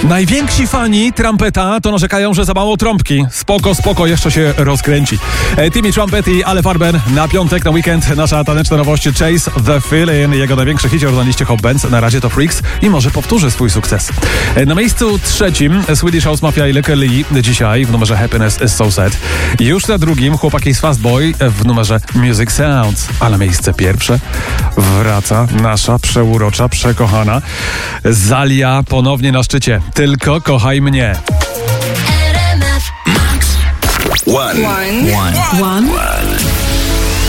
Najwięksi fani Trumpeta to narzekają, że za mało trąbki. Spoko, jeszcze się rozkręci. Timmy Trumpet i Ale Farben na piątek, na weekend. Nasza taneczna nowość Chase the Feeling. Jego największy hicior na liście Hot Bands. Na razie to Freaks i może powtórzy swój sukces. Na miejscu trzecim Swedish House Mafia i Lykke Li dzisiaj w numerze Happiness is So Sad. Już na drugim chłopaki z Fast Boy w numerze Music Sounds. Ale miejsce pierwsze wraca nasza przeurocza, przekochana Zalia ponownie na szczycie. Tylko kochaj mnie. One.